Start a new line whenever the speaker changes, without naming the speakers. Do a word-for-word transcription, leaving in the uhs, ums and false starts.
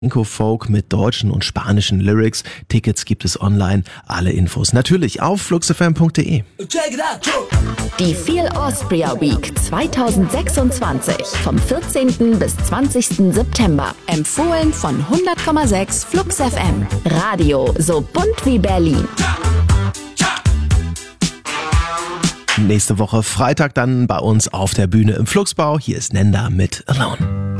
Flamenco-Folk mit deutschen und spanischen Lyrics. Tickets gibt es online. Alle Infos natürlich auf flux f m punkt d e.
Die Feel Austria Week zwanzig sechsundzwanzig vom vierzehnten bis zwanzigsten September. Empfohlen von hundert Komma sechs Flux F M. Radio so bunt wie Berlin.
Nächste Woche Freitag dann bei uns auf der Bühne im Fluxbau. Hier ist Nenda mit Alone.